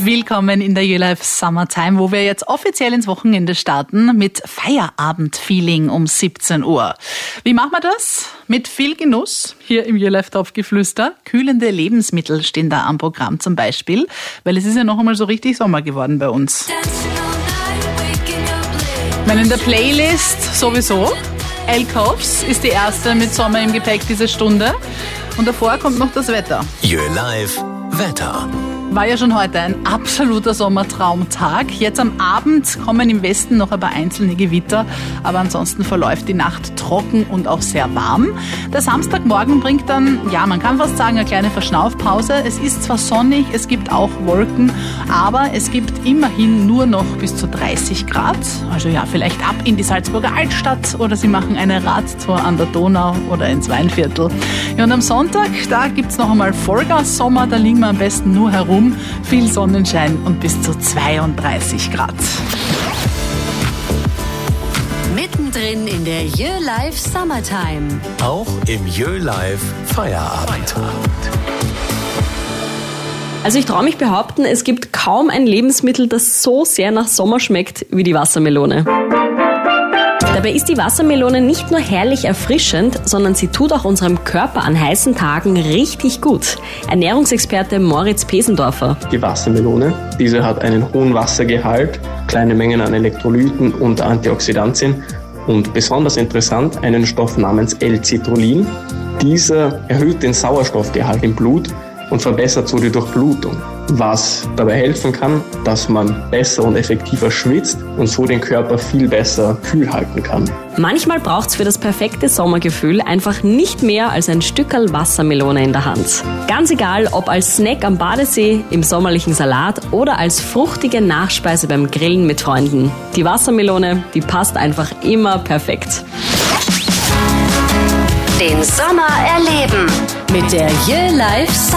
Willkommen in der YouLife Summertime, wo wir jetzt offiziell ins Wochenende starten mit Feierabend-Feeling um 17 Uhr. Wie machen wir das? Mit viel Genuss hier im YouLife Topfgeflüster. Kühlende Lebensmittel stehen da am Programm zum Beispiel, weil es ist ja noch einmal so richtig Sommer geworden bei uns. Ich meine, in der Playlist sowieso. Elkhoffs ist die erste mit Sommer im Gepäck diese Stunde. Und davor kommt noch das Wetter. YouLife Wetter. War ja schon heute ein absoluter Sommertraumtag. Jetzt am Abend kommen im Westen noch ein paar einzelne Gewitter, aber ansonsten verläuft die Nacht trocken und auch sehr warm. Der Samstagmorgen bringt dann, ja, man kann fast sagen, eine kleine Verschnaufpause. Es ist zwar sonnig, es gibt auch Wolken, aber es gibt immerhin nur noch bis zu 30 Grad. Also ja, vielleicht ab in die Salzburger Altstadt oder Sie machen eine Radtour an der Donau oder ins Weinviertel. Ja, und am Sonntag, da gibt's noch einmal Vollgas-Sommer, da liegen wir am besten nur herum. Viel Sonnenschein und bis zu 32 Grad. Mittendrin in der YouLife Summertime. Auch im YouLife Feierabend. Also ich traue mich behaupten, es gibt kaum ein Lebensmittel, das so sehr nach Sommer schmeckt wie die Wassermelone. Dabei ist die Wassermelone nicht nur herrlich erfrischend, sondern sie tut auch unserem Körper an heißen Tagen richtig gut. Ernährungsexperte Moritz Pesendorfer. Die Wassermelone, diese hat einen hohen Wassergehalt, kleine Mengen an Elektrolyten und Antioxidantien und besonders interessant einen Stoff namens L-Citrullin. Dieser erhöht den Sauerstoffgehalt im Blut und verbessert so die Durchblutung, was dabei helfen kann, dass man besser und effektiver schwitzt und so den Körper viel besser kühl halten kann. Manchmal braucht's für das perfekte Sommergefühl einfach nicht mehr als ein Stückerl Wassermelone in der Hand. Ganz egal, ob als Snack am Badesee, im sommerlichen Salat oder als fruchtige Nachspeise beim Grillen mit Freunden. Die Wassermelone, die passt einfach immer perfekt. Den Sommer erleben mit der YouLife